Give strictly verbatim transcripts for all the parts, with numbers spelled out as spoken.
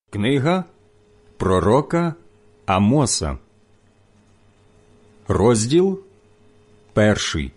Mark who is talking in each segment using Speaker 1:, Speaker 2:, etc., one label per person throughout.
Speaker 1: Книга пророка Амоса, розділ перший.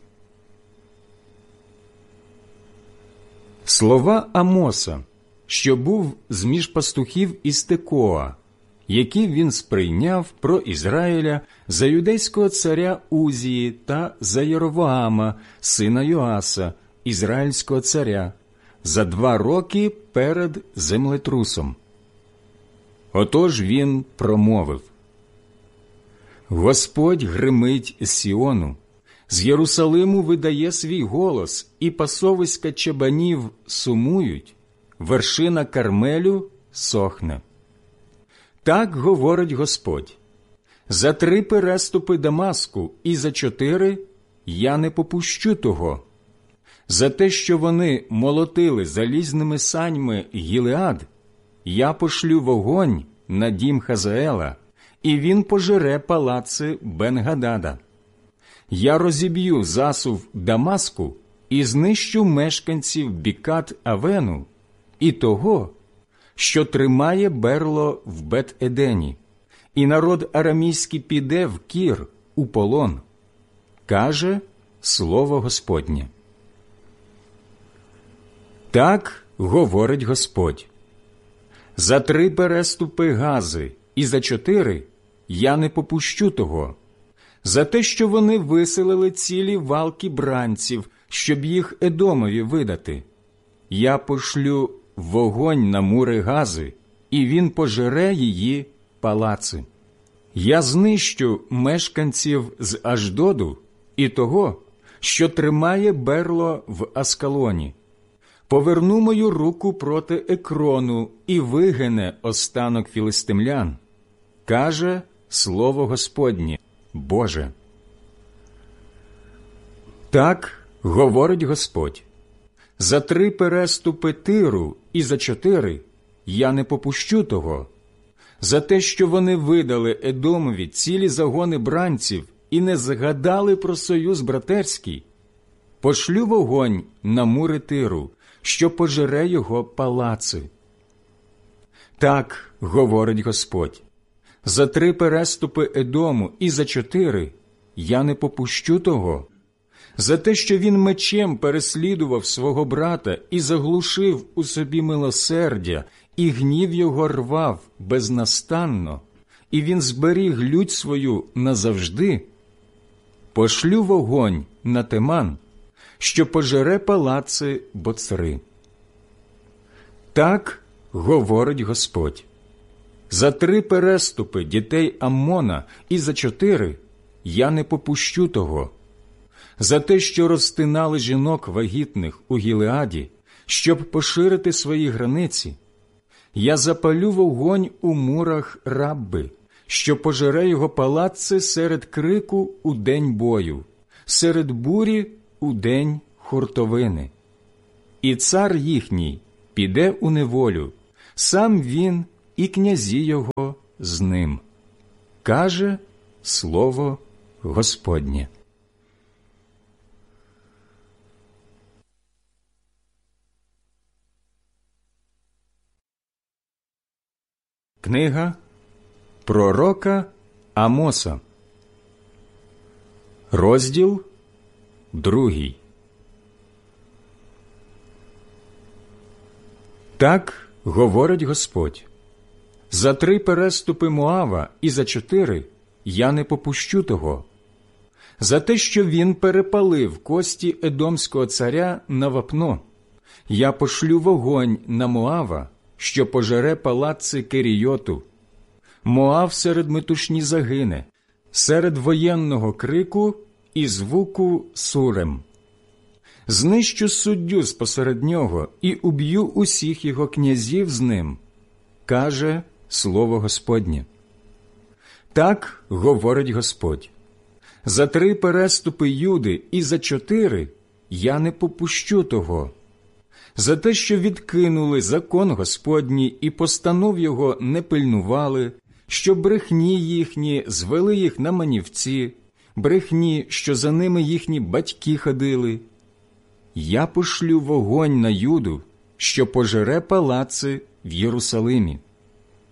Speaker 1: Слова Амоса, що був з-між пастухів із Текоа, які він сприйняв про Ізраїля за юдейського царя Узії та за Єровоама, сина Йоаса, ізраїльського царя, за два роки перед землетрусом. Отож він промовив: «Господь гримить з Сіону, з Єрусалиму видає свій голос, і пасовиська чабанів сумують, вершина Кармелю сохне. Так говорить Господь: за три переступи Дамаску і за чотири я не попущу того. За те, що вони молотили залізними саньми Гілеад, я пошлю вогонь на дім Хазаела, і він пожере палаци Бен-Гадада. Я розіб'ю засув Дамаску і знищу мешканців Бікат-Авену і того, що тримає берло в Бет-Едені, і народ арамійський піде в Кір у полон, каже слово Господнє. Так говорить Господь: за три переступи Гази і за чотири я не попущу того. За те, що вони виселили цілі валки бранців, щоб їх Едомові видати, я пошлю вогонь на мури Гази, і він пожере її палаци. Я знищу мешканців з Аждоду і того, що тримає берло в Аскалоні. Поверну мою руку проти Екрону і вигине останок філистимлян, каже слово Господнє, Боже. Так говорить Господь: за три переступи Тиру і за чотири я не попущу того. За те, що вони видали Едомові цілі загони бранців і не згадали про союз братерський, пошлю вогонь на мури Тиру, що пожере його палаци. Так говорить Господь: за три переступи Едому і за чотири я не попущу того. За те, що він мечем переслідував свого брата і заглушив у собі милосердя, і гнів його рвав безнастанно, і він зберіг лють свою назавжди, пошлю вогонь на Теман, що пожере палаци Боцри. Так говорить Господь: за три переступи дітей Аммона і за чотири я не попущу того. За те, що розтинали жінок вагітних у Гілеаді, щоб поширити свої границі, я запалю вогонь у мурах Рабби, що пожере його палаци серед крику у день бою, серед бурі у день хуртовини. І цар їхній піде у неволю, сам він і князі його з ним, каже слово Господнє. Книга пророка Амоса, розділ другий. Так говорить Господь: за три переступи Моава і за чотири я не попущу того. За те, що він перепалив кості Едомського царя на вапно, я пошлю вогонь на Моава, що пожере палаци Керійоту. Моав серед метушні загине, серед воєнного крику і звуку сурем. Знищу суддю спосеред нього і уб'ю усіх його князів з ним, каже слово Господнє. Так говорить Господь: за три переступи Юди і за чотири я не попущу того. За те, що відкинули закон Господній і постанов його не пильнували, що брехні їхні звели їх на манівці, брехні, що за ними їхні батьки ходили, я пошлю вогонь на Юду, що пожере палаци в Єрусалимі.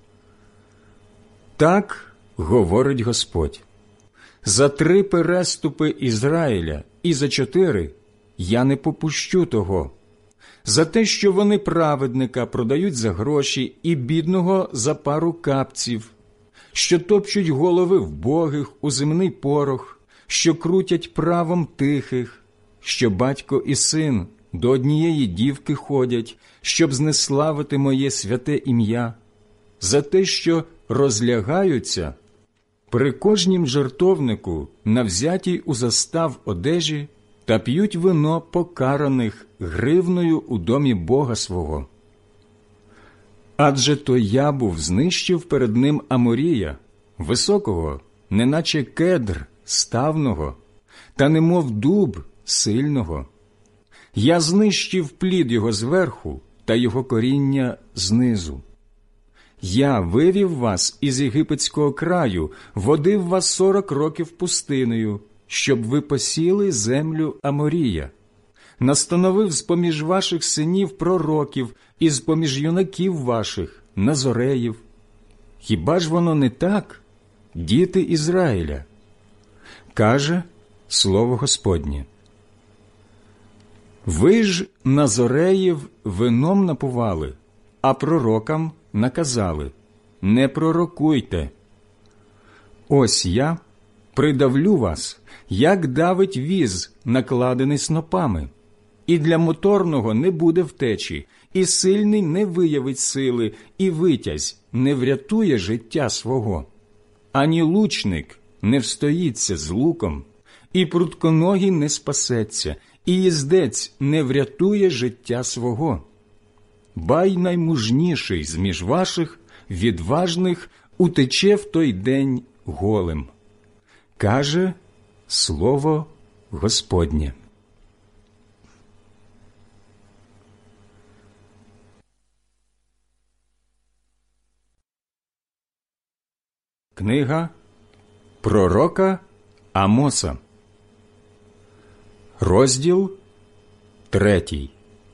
Speaker 1: Так говорить Господь: за три переступи Ізраїля і за чотири я не попущу того, за те, що вони праведника продають за гроші і бідного за пару капців, що топчуть голови вбогих у земний порох, що крутять правом тихих, що батько і син до однієї дівки ходять, щоб знеславити моє святе ім'я, за те, що розлягаються при кожнім жертовнику на взятій у застав одежі та п'ють вино покараних гривною у домі Бога свого. Адже то я був знищив перед ним Аморія, високого, неначе кедр ставного, та немов дуб сильного. Я знищив плід його зверху та його коріння знизу. Я вивів вас із єгипетського краю, водив вас сорок років пустинею, щоб ви посіли землю Аморія. Настановив з-поміж ваших синів пророків і з-поміж юнаків ваших назореїв. Хіба ж воно не так, діти Ізраїля? Каже слово Господнє. Ви ж назореїв вином напували, а пророкам наказали: не пророкуйте. Ось я придавлю вас, як давить віз, накладений снопами, і для моторного не буде втечі, і сильний не виявить сили, і витязь не врятує життя свого. Ані лучник не встоїться з луком, і прутконогий не спасеться, і їздець не врятує життя свого. Бай наймужніший з-між ваших, відважних, утече в той день голим. Каже слово Господнє. Книга пророка Амоса, розділ третій.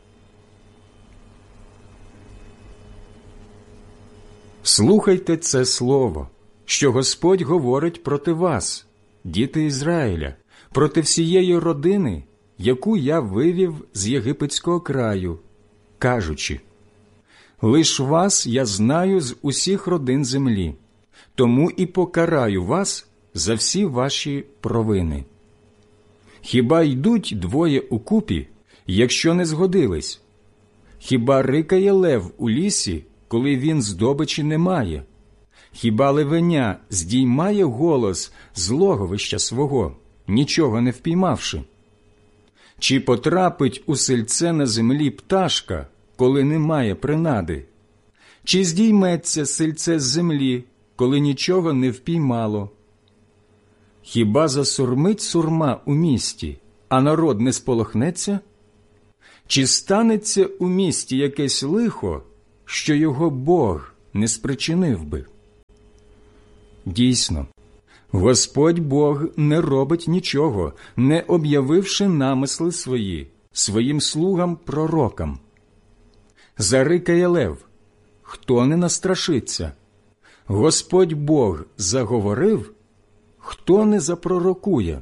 Speaker 1: Слухайте це слово, що Господь говорить проти вас, діти Ізраїля, проти всієї родини, яку я вивів з єгипетського краю, кажучи: лиш вас я знаю з усіх родин землі, тому і покараю вас за всі ваші провини. Хіба йдуть двоє укупі, якщо не згодились? Хіба рикає лев у лісі, коли він здобичі не має? Хіба левеня здіймає голос з логовища свого, нічого не впіймавши? Чи потрапить у сельце на землі пташка, коли немає принади? Чи здійметься сельце з землі, коли нічого не впіймало? Хіба засурмить сурма у місті, а народ не сполохнеться? Чи станеться у місті якесь лихо, що його Бог не спричинив би? Дійсно, Господь Бог не робить нічого, не об'явивши намисли свої своїм слугам-пророкам. Зарикає лев, хто не настрашиться? Господь Бог заговорив, хто не запророкує?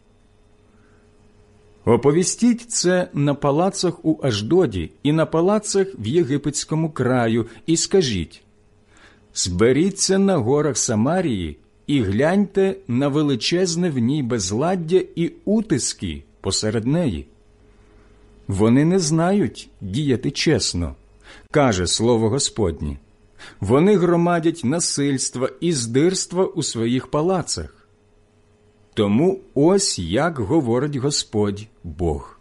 Speaker 1: Оповістіть це на палацах у Ашдоді і на палацах в єгипетському краю, і скажіть: зберіться на горах Самарії і гляньте на величезне в ній безладдя і утиски посеред неї. Вони не знають діяти чесно, каже слово Господнє. Вони громадять насильства і здирства у своїх палацах. Тому ось як говорить Господь Бог.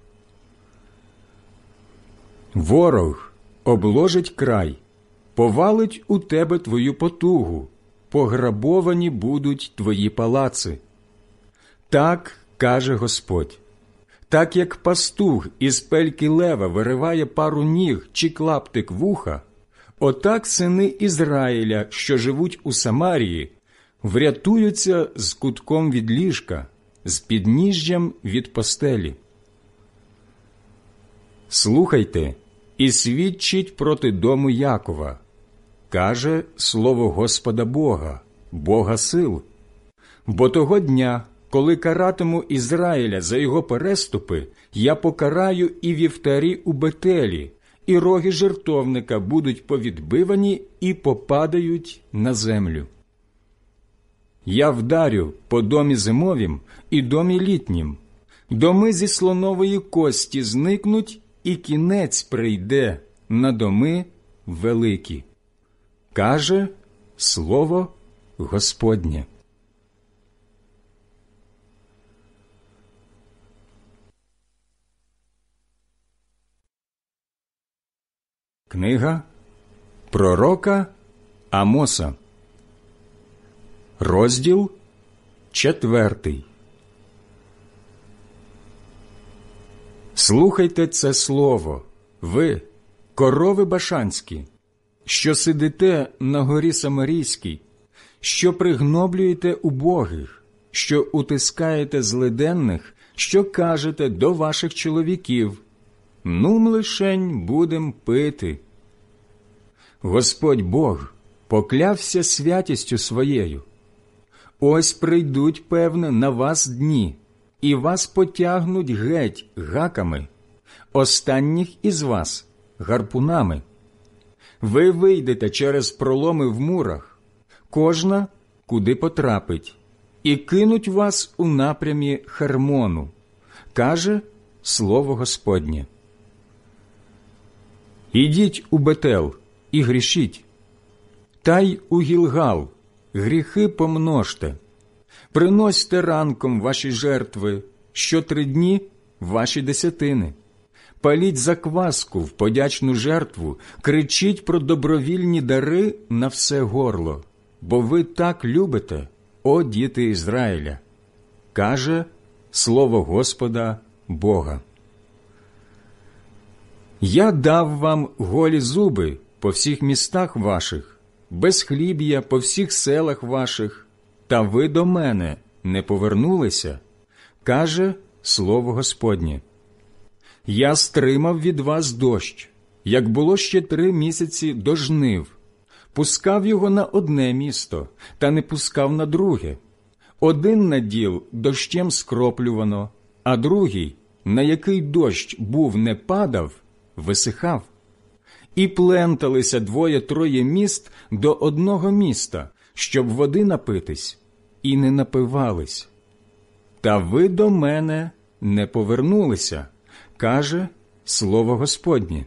Speaker 1: Ворог обложить край, повалить у тебе твою потугу, пограбовані будуть твої палаци. Так каже Господь. Так як пастух із пельки лева вириває пару ніг чи клаптик вуха, отак сини Ізраїля, що живуть у Самарії, врятуються з кутком від ліжка, з підніжжям від постелі. Слухайте і свідчіть проти дому Якова, каже слово Господа Бога, Бога сил. Бо того дня, коли каратиму Ізраїля за його переступи, я покараю і вівтарі у Бетелі, і роги жертовника будуть повідбивані і попадають на землю. Я вдарю по домі зимовім і домі літнім. Доми зі слонової кості зникнуть, і кінець прийде на доми великі. Каже слово Господнє. Книга пророка Амоса, розділ четвертий. Слухайте це слово, ви, корови башанські, що сидите на горі Самарійській, що пригноблюєте убогих, що утискаєте злиденних, що кажете до ваших чоловіків: «Нум лишень будем пити». Господь Бог поклявся святістю своєю. Ось прийдуть, певне, на вас дні, і вас потягнуть геть гаками, останніх із вас гарпунами. Ви вийдете через проломи в мурах, кожна куди потрапить, і кинуть вас у напрямі Хермону, каже слово Господнє. Ідіть у Бетел і грішіть, та й у Гілгал гріхи помножте. Приносьте ранком ваші жертви, що три дні ваші десятини. Паліть закваску в подячну жертву, кричіть про добровільні дари на все горло, бо ви так любите, о діти Ізраїля, каже слово Господа Бога. Я дав вам голі зуби по всіх містах ваших, безхліб'я по всіх селах ваших, та ви до мене не повернулися, каже слово Господнє. Я стримав від вас дощ, як було ще три місяці до жнив, пускав його на одне місто, та не пускав на друге. Один наділ дощем скроплювано, а другий, на який дощ був не падав, висихав. І пленталися двоє-троє міст до одного міста, щоб води напитись, і не напивались. Та ви до мене не повернулися, каже слово Господнє.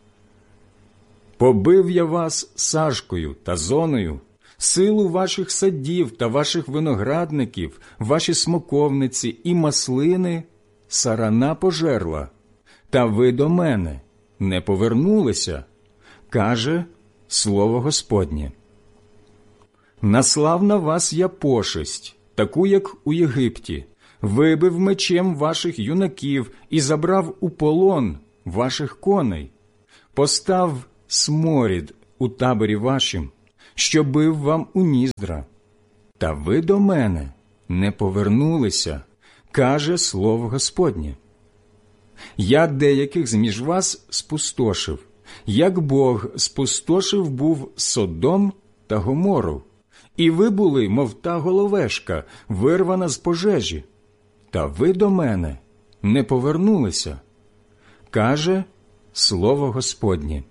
Speaker 1: Побив я вас сажкою та зоною, силу ваших садів та ваших виноградників, ваші смоковниці і маслини сарана пожерла, та ви до мене не повернулися, каже слово Господнє. Наслав на вас я пошесть, таку, як у Єгипті, вибив мечем ваших юнаків і забрав у полон ваших коней, постав сморід у таборі вашім, що бив вам у ніздра. Та ви до мене не повернулися, каже слово Господнє. Я деяких зміж вас спустошив, як Бог спустошив був Содом та Гомору, і ви були, мов та головешка, вирвана з пожежі. Та ви до мене не повернулися, каже слово Господнє.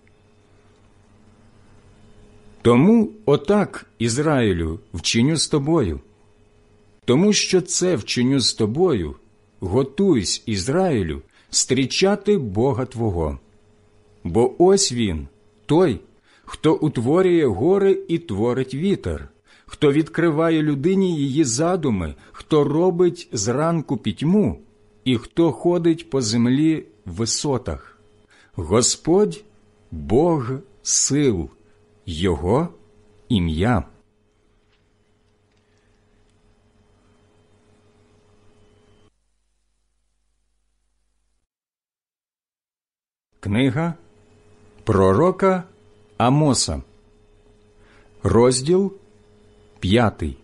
Speaker 1: Тому отак, Ізраїлю, вчиню з тобою. Тому що це вчиню з тобою, готуйсь, Ізраїлю, стрічати Бога твого. Бо ось Він, той, хто утворює гори і творить вітер, хто відкриває людині її задуми, хто робить зранку пітьму і хто ходить по землі в висотах. Господь – Бог сил, Його ім'я. Книга пророка Амоса, розділ п'ятий.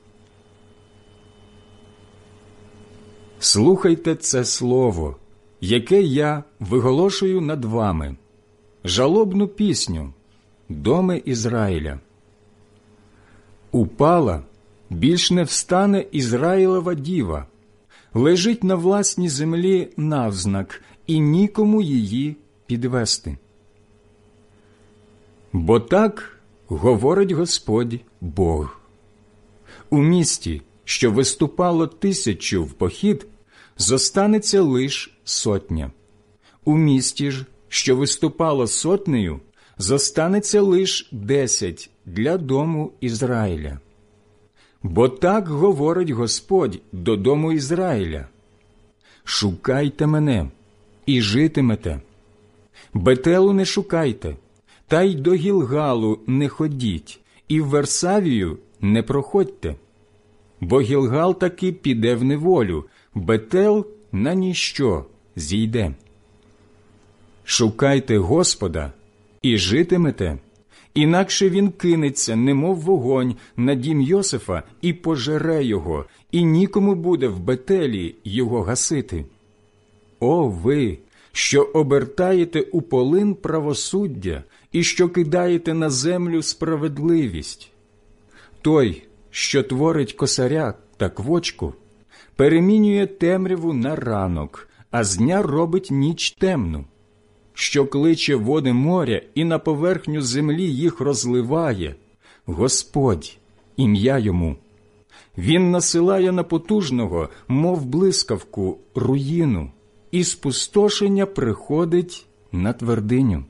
Speaker 1: Слухайте це слово, яке я виголошую над вами, жалобну пісню, доми Ізраїля. Упала, більш не встане Ізраїлова діва, лежить на власній землі навзнак, і нікому її підвести. Бо так говорить Господь Бог. У місті, що виступало тисячу в похід, зостанеться лиш сотня. У місті ж, що виступало сотнею, зостанеться лиш десять для дому Ізраїля. Бо так говорить Господь до дому Ізраїля: «Шукайте мене, і житимете. Бетелу не шукайте, та й до Гілгалу не ходіть, і в Версавію не проходьте. Бо Гілгал таки піде в неволю, Бетел на ніщо зійде. Шукайте Господа і житимете, інакше він кинеться, немов вогонь, на дім Йосифа і пожере його, і нікому буде в Бетелі його гасити. О ви, що обертаєте у полин правосуддя і що кидаєте на землю справедливість! Той, що творить косаря та квочку, перемінює темряву на ранок, а з дня робить ніч темну, що кличе води моря і на поверхню землі їх розливає. Господь, ім'я йому. Він насилає на потужного, мов блискавку, руїну, і спустошення приходить на твердиню.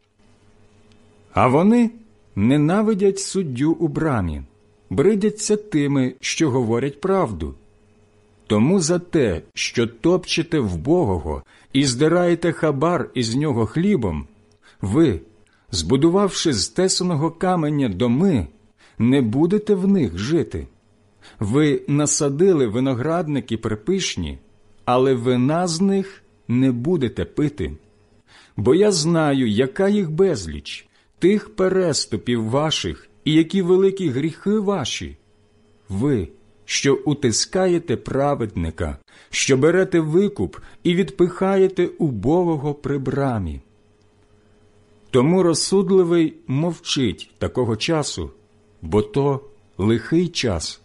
Speaker 1: А вони ненавидять суддю у брамі, бридяться тими, що говорять правду. Тому за те, що топчете вбогого і здираєте хабар із нього хлібом, ви, збудувавши з тесаного каменя доми, не будете в них жити. Ви насадили виноградники припишні, але вина з них не будете пити. Бо я знаю, яка їх безліч, тих переступів ваших і які великі гріхи ваші. Ви, що утискаєте праведника, що берете викуп і відпихаєте убогого при брамі. Тому розсудливий мовчить такого часу, бо то лихий час.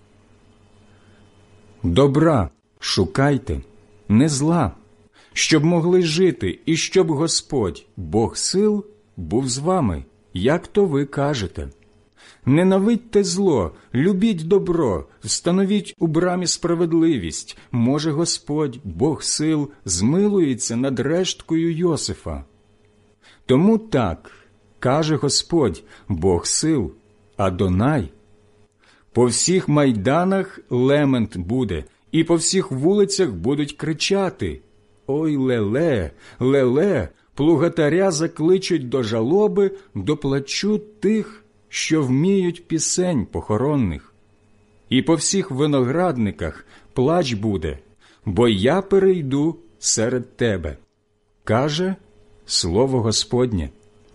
Speaker 1: Добра шукайте, не зла, щоб могли жити, і щоб Господь, Бог сил, був з вами, як то ви кажете. Ненавидьте зло, любіть добро, встановіть у брамі справедливість. Може Господь, Бог сил, змилується над решткою Йосифа. Тому так, каже Господь, Бог сил, Адонай. По всіх майданах лемент буде, і по всіх вулицях будуть кричати: «Ой, леле, леле!» Плугатаря закличуть до жалоби, до плачу тих, що вміють пісень похоронних. І по всіх виноградниках плач буде, бо я перейду серед тебе, каже слово Господнє.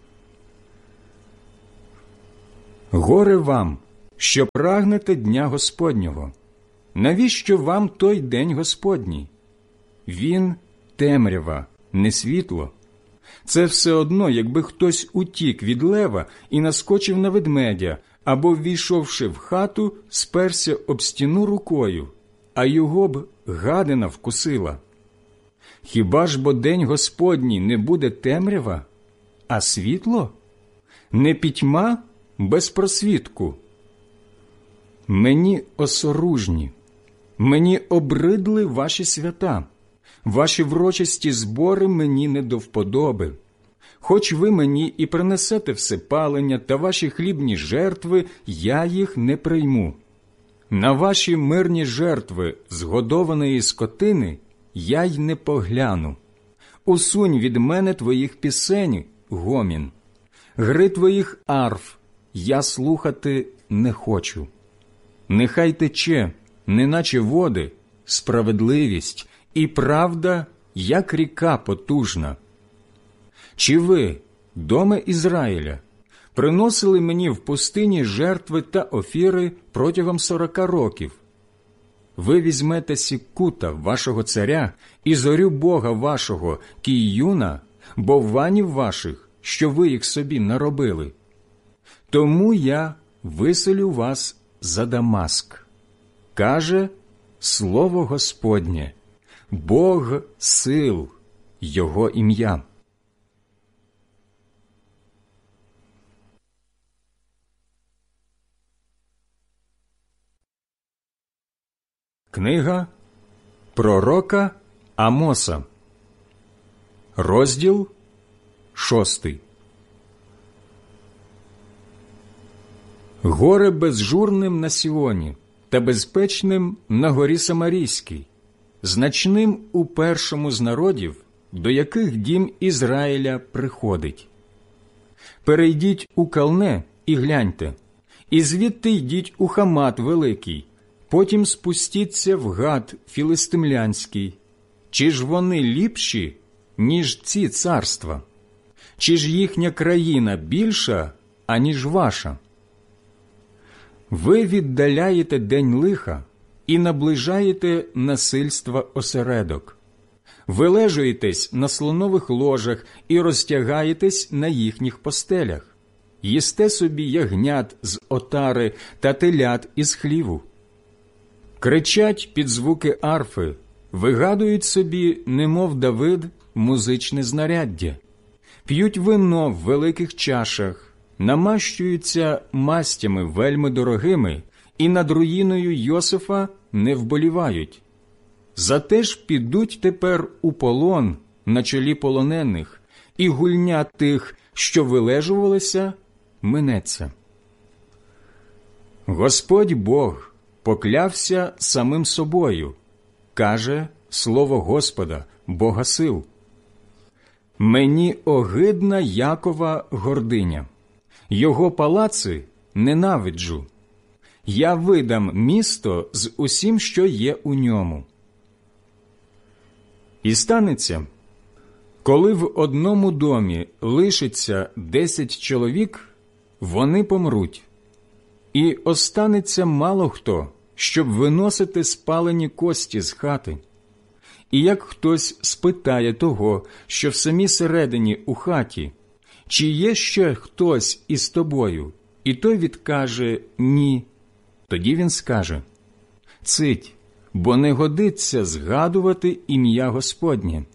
Speaker 1: Горе вам, що прагнете дня Господнього. Навіщо вам той день Господній? Він темрява, не світло. Це все одно, якби хтось утік від лева і наскочив на ведмедя, або, ввійшовши в хату, сперся об стіну рукою, а його б гадина вкусила. Хіба ж бо день Господній не буде темрява, а світло? Не пітьма без просвітку? Мені осоружні, мені обридли ваші свята. Ваші врочисті збори мені не до вподоби. Хоч ви мені і принесете всепалення та ваші хлібні жертви, я їх не прийму. На ваші мирні жертви згодованої скотини я й не погляну. Усунь від мене твоїх пісень, гомін. Гри твоїх арф я слухати не хочу. Нехай тече, неначе води, справедливість, і правда, як ріка потужна. Чи ви, доме Ізраїля, приносили мені в пустині жертви та офіри протягом сорока років? Ви візьмете Сіккута, вашого царя, і зорю Бога вашого, Кійюна, бовванів ваших, що ви їх собі наробили. Тому я виселю вас за Дамаск, каже слово Господнє, Бог сил, Його ім'я. Книга пророка Амоса, розділ шостий. Горе безжурним на Сіоні та безпечним на горі Самарійській, значним у першому з народів, до яких дім Ізраїля приходить. Перейдіть у Калне і гляньте, і звідти йдіть у Хамат Великий, потім спустіться в Гад Філистимлянський. Чи ж вони ліпші, ніж ці царства? Чи ж їхня країна більша, аніж ваша? Ви віддаляєте день лиха і наближаєте насильства осередок. Ви лежуєтесь на слонових ложах і розтягаєтесь на їхніх постелях. Їсте собі ягнят з отари та телят із хліву. Кричать під звуки арфи, вигадують собі, немов Давид, музичне знаряддя. П'ють вино в великих чашах, намащуються мастями вельми дорогими і над руїною Йосифа не вболівають. Зате ж підуть тепер у полон на чолі полонених, і гульня тих, що вилежувалися, минеться. Господь Бог поклявся самим собою, каже слово Господа, Бога сил. Мені огидна Якова гординя, його палаци ненавиджу. Я видам місто з усім, що є у ньому. І станеться, коли в одному домі лишиться десять чоловік, вони помруть. І останеться мало хто, щоб виносити спалені кості з хати. І як хтось спитає того, що в самій середині у хаті, чи є ще хтось із тобою, і той відкаже «ні», тоді він скаже «цить, бо не годиться згадувати ім'я Господнє».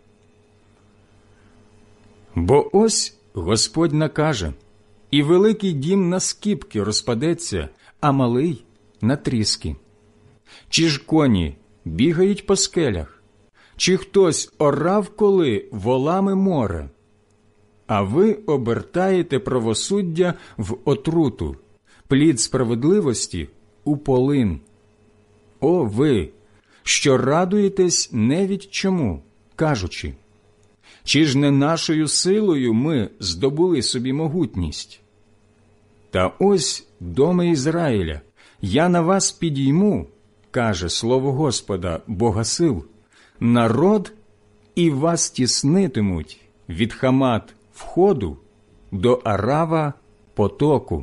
Speaker 1: Бо ось Господь накаже, і великий дім на скіпки розпадеться, а малий – на тріски. Чи ж коні бігають по скелях? Чи хтось орав коли волами море? А ви обертаєте правосуддя в отруту, плід справедливості – у полин. О ви, що радуєтесь не від чому, кажучи, чи ж не нашою силою ми здобули собі могутність? Та ось, доме Ізраїля, я на вас підійму, каже слово Господа, Бога сил, народ, і вас тіснитимуть від Хамат входу до Арава потоку.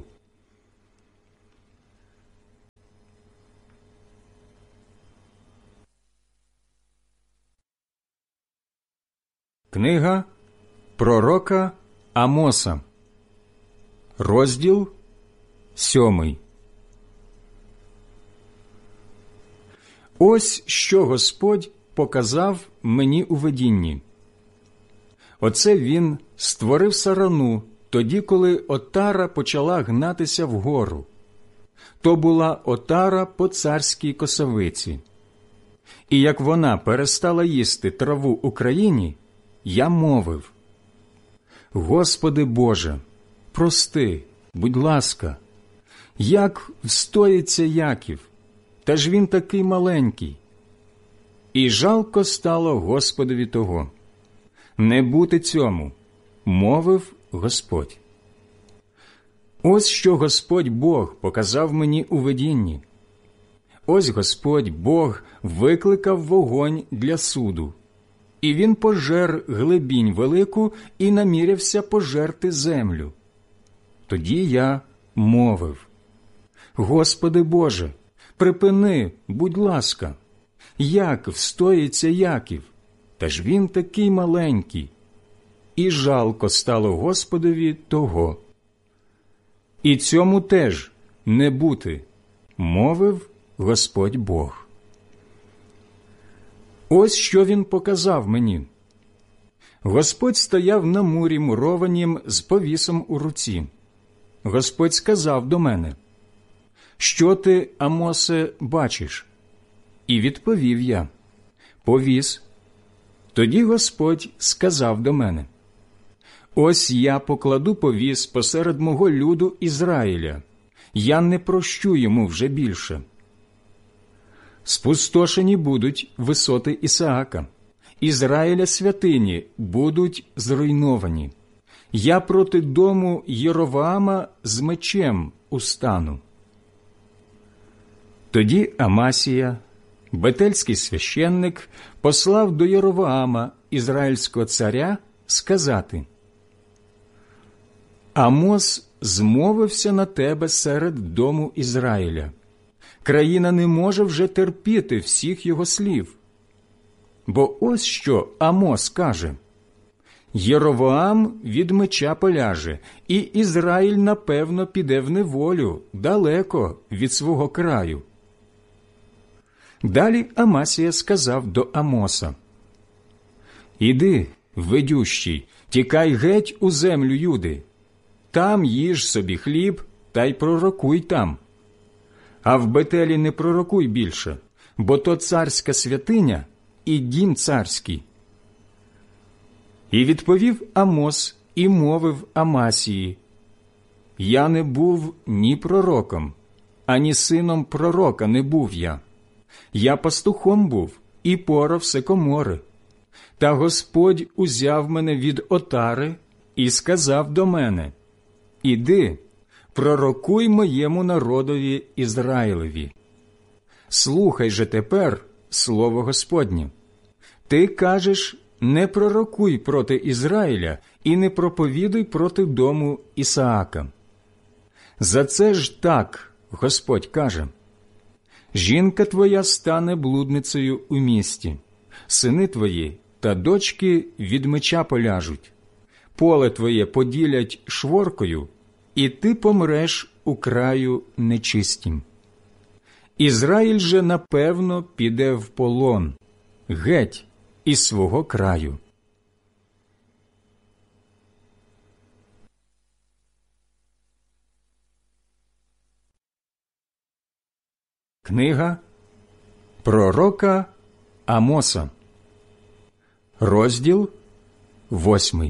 Speaker 1: Книга пророка Амоса, розділ сьомий. Ось що Господь показав мені у видінні. Оце він створив сарану тоді, коли отара почала гнатися вгору. То була отара по царській косовиці. І як вона перестала їсти траву у країні, я мовив: Господи Боже, прости, будь ласка, як встоїться Яків, та ж він такий маленький. І жалко стало Господові того. Не бути цьому, мовив Господь. Ось що Господь Бог показав мені у видінні. Ось Господь Бог викликав вогонь для суду. І він пожер глибінь велику і намірявся пожерти землю. Тоді я мовив: Господи Боже, припини, будь ласка, як встоїться Яків, та ж він такий маленький. І жалко стало Господові того. І цьому теж не бути, мовив Господь Бог. Ось що він показав мені. Господь стояв на мурі мурованім з повісом у руці. Господь сказав до мене: «Що ти, Амосе, бачиш?» І відповів я: «Повіс». Тоді Господь сказав до мене: «Ось я покладу повіс посеред мого люду Ізраїля, я не прощу йому вже більше. Спустошені будуть висоти Ісаака, Ізраїля святині будуть зруйновані. Я проти дому Єровоама з мечем устану». Тоді Амасія, бетельський священник, послав до Єровоама, ізраїльського царя, сказати: «Амос змовився на тебе серед дому Ізраїля. Країна не може вже терпіти всіх його слів. Бо ось що Амос каже: Єровоам від меча поляже, і Ізраїль, напевно, піде в неволю далеко від свого краю». Далі Амасія сказав до Амоса: «Іди, ведющий, тікай геть у землю Юди. Там їж собі хліб та й пророкуй там. А в Бетелі не пророкуй більше, бо то царська святиня і дім царський». І відповів Амос і мовив Амасії: «Я не був ні пророком, ані сином пророка не був я. Я пастухом був і порав сикомори. Та Господь узяв мене від отари і сказав до мене: Іди, пророкуй моєму народові Ізраїлеві. Слухай же тепер слово Господнє. Ти кажеш: не пророкуй проти Ізраїля і не проповідуй проти дому Ісаака. За це ж так Господь каже: жінка твоя стане блудницею у місті, сини твої та дочки від меча поляжуть, поле твоє поділять шворкою, і ти помреш у краю нечистім. Ізраїль же, напевно, піде в полон, геть із свого краю». Книга пророка Амоса, розділ восьмий.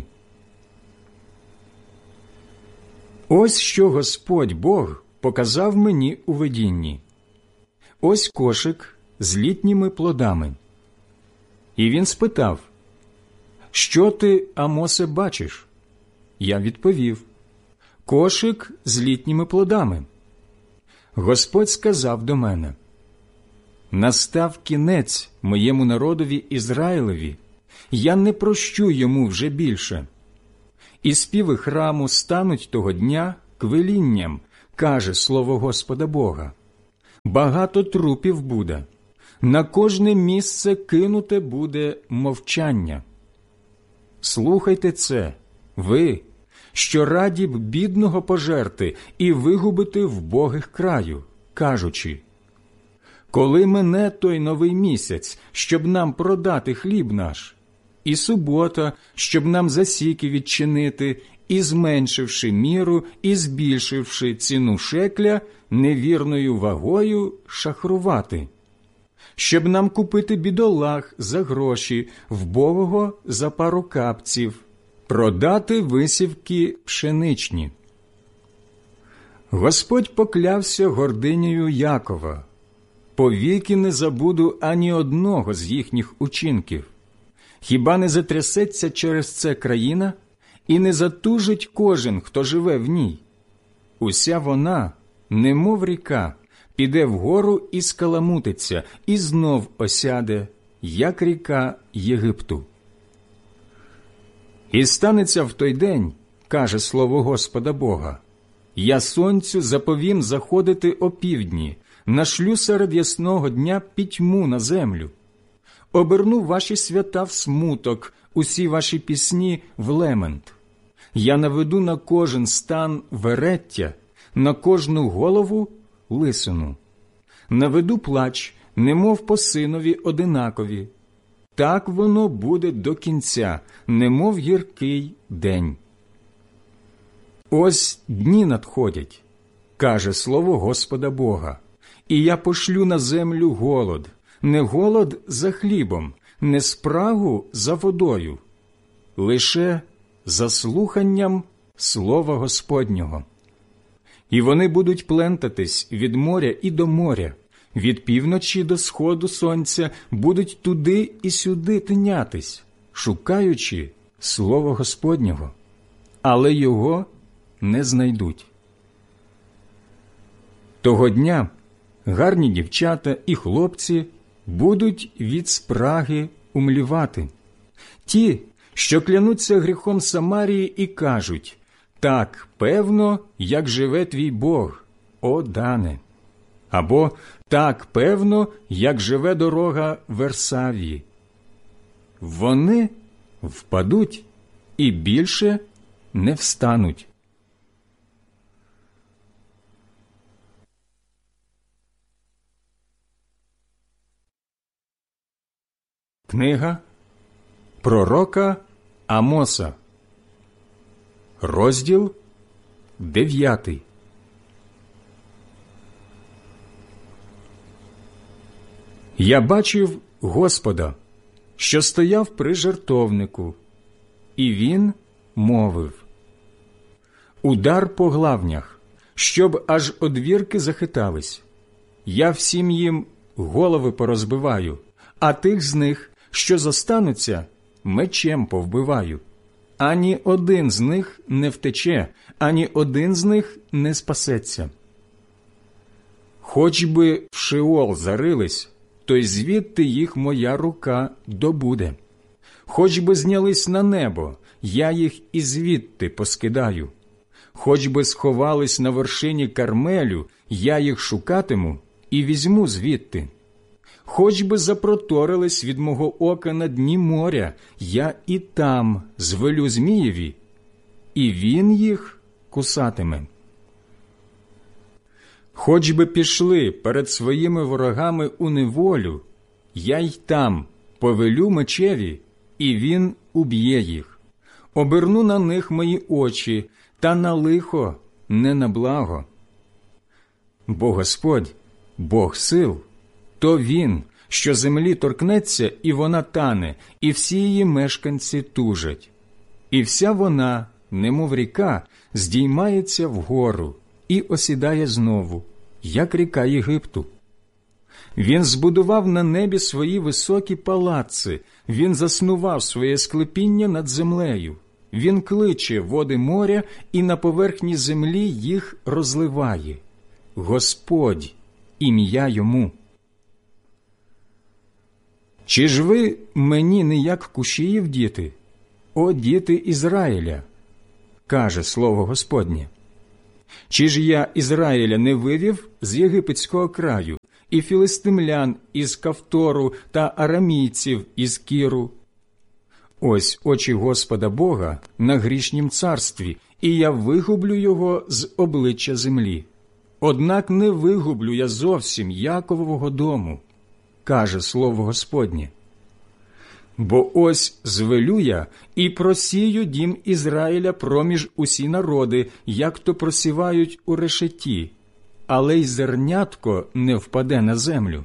Speaker 1: Ось що Господь Бог показав мені у видінні. Ось кошик з літніми плодами. І він спитав: «Що ти, Амосе, бачиш?» Я відповів: «Кошик з літніми плодами». Господь сказав до мене: «Настав кінець моєму народові Ізраїлеві, я не прощу йому вже більше. І співи храму стануть того дня квилінням, каже слово Господа Бога. Багато трупів буде, на кожне місце кинуте буде мовчання. Слухайте це, ви, що раді б бідного пожерти і вигубити вбогих краю, кажучи: коли мине той новий місяць, щоб нам продати хліб наш, і субота, щоб нам засіки відчинити, і зменшивши міру, і збільшивши ціну шекля, невірною вагою шахрувати, щоб нам купити бідолах за гроші, вбогого за пару капців, продати висівки пшеничні». Господь поклявся гординею Якова: «Повіки не забуду ані одного з їхніх учинків. Хіба не затрясеться через це країна, і не затужить кожен, хто живе в ній? Уся вона, немов ріка, піде вгору і скаламутиться, і знов осяде, як ріка Єгипту. І станеться в той день, каже слово Господа Бога, я сонцю заповім заходити опівдні, нашлю серед ясного дня пітьму на землю. Оберну ваші свята в смуток, усі ваші пісні в лемент. Я наведу на кожен стан вереття, на кожну голову лисину. наведу плач, немов по синові одинакові. Так воно буде до кінця, немов гіркий день. Ось дні надходять, каже слово Господа Бога, і я пошлю на землю голод, не голод за хлібом, не спрагу за водою, лише за слуханням слова Господнього. І вони будуть плентатись від моря і до моря, від півночі до сходу сонця, будуть туди і сюди тинятись, шукаючи слова Господнього, але його не знайдуть. Того дня гарні дівчата і хлопці будуть від спраги умлівати. Ті, що клянуться гріхом Самарії і кажуть: «Так, певно, як живе твій Бог, о Дане!» Або «Так, певно, як живе дорога Версавії». Вони впадуть і більше не встануть. Книга пророка Амоса, розділ дев'ятий. Я бачив Господа, що стояв при жертовнику, і він мовив: «Удар по главнях, щоб аж одвірки захитались. Я всім їм голови порозбиваю, а тих з них, що зостануться, мечем повбиваю. Ані один з них не втече, ані один з них не спасеться. Хоч би в Шеол зарились, то й звідти їх моя рука добуде. Хоч би знялись на небо, я їх і звідти поскидаю. Хоч би сховались на вершині Кармелю, я їх шукатиму і візьму звідти. Хоч би запроторились від мого ока на дні моря, я і там звелю Змієві, і він їх кусатиме. Хоч би пішли перед своїми ворогами у неволю, я й там повелю мечеві, і він уб'є їх. Оберну на них мої очі, та на лихо, не на благо. Бо Господь, Бог сил, то Він, що землі торкнеться, і вона тане, і всі її мешканці тужать. І вся вона, немов ріка, здіймається вгору і осідає знову, як ріка Єгипту. Він збудував на небі свої високі палаци, він заснував своє склепіння над землею. Він кличе води моря і на поверхні землі їх розливає. Господь, ім'я йому. Чи ж ви мені не як кушіїв діти, о діти Ізраїля? Каже слово Господнє. Чи ж я Ізраїля не вивів з єгипетського краю, і філистимлян із Кавтору та арамійців із Кіру? Ось очі Господа Бога на грішнім царстві, і я вигублю його з обличчя землі. Однак не вигублю я зовсім Яковового дому, каже слово Господнє. Бо ось звелю я і просію дім Ізраїля проміж усі народи, як то просівають у решеті, але й зернятко не впаде на землю.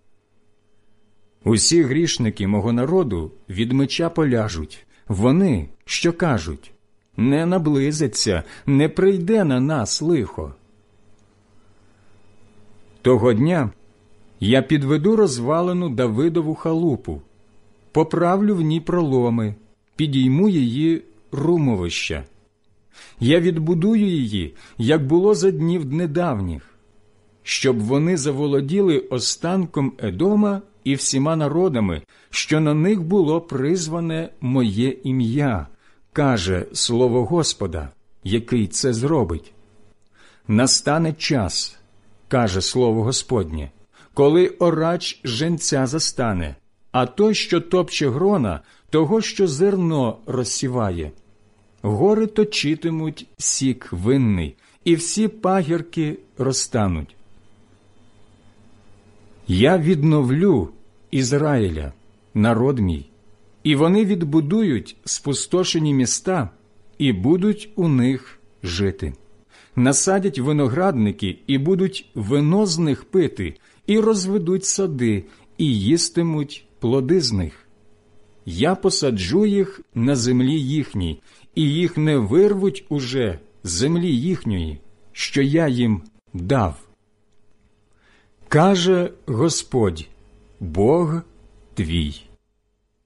Speaker 1: Усі грішники мого народу від меча поляжуть, вони, що кажуть: не наблизиться, не прийде на нас лихо. Того дня я підведу розвалену Давидову халупу, поправлю в ній проломи, підійму її румовища. Я відбудую її, як було за днів недавніх, щоб вони заволоділи останком Едома і всіма народами, що на них було призване моє ім'я, каже слово Господа, який це зробить. Настане час, каже слово Господнє, колиорач женця застане, а той, що топче грона, того, що зерно розсіває. Гори точитимуть сік винний, і всі пагірки розтануть. Я відновлю Ізраїля, народ мій, і вони відбудують спустошені міста і будуть у них жити. Насадять виноградники і будуть вино з них пити, і розведуть сади, і їстимуть плоди з них. Я посаджу їх на землі їхній, і їх не вирвуть уже з землі їхньої, що я їм дав. Каже Господь, Бог твій.